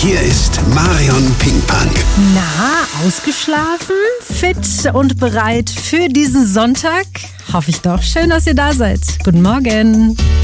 Hier ist Marion Pinkpunk. Na, ausgeschlafen, fit und bereit für diesen Sonntag? Hoffe ich doch. Schön, dass ihr da seid. Guten Morgen.